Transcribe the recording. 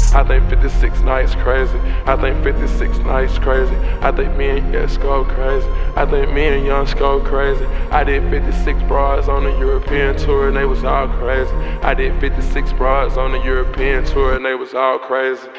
I think 56 nights crazy. I think 56 nights crazy. I think me and Yes go crazy. I think me and Young go crazy. I did 56 broads on the European tour and they was all crazy. I did 56 broads on the European tour and they was all crazy.